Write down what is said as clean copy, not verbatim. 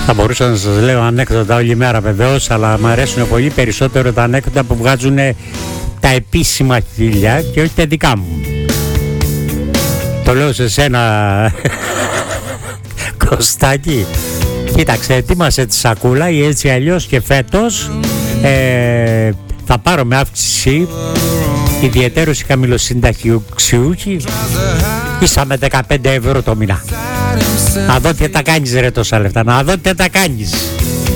Θα μπορούσα να σας λέω ανέκδοτα όλη μέρα βεβαίως, αλλά μου αρέσουν πολύ περισσότερο τα ανέκδοτα που βγάζουν τα επίσημα χίλια και όχι τα δικά μου. Το λέω σε σένα, Κωστάκη. Κοίταξε, ετοίμασε τη σακούλα ή έτσι αλλιώς και φέτος θα πάρω με αύξηση ιδιαιτέρως οι χαμηλοσυνταξιούχοι ίσα με 15 ευρώ το μήνα. Να δω τι τα κάνεις ρε τόσα λεφτά, να δω τι τα κάνεις.